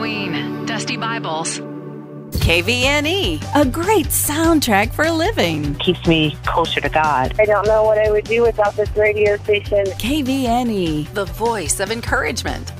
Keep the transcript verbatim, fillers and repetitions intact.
Queen, Dusty Bibles. K V N E, a great soundtrack for living. Keeps me closer to God. I don't know what I would do without this radio station. K V N E, The voice of encouragement.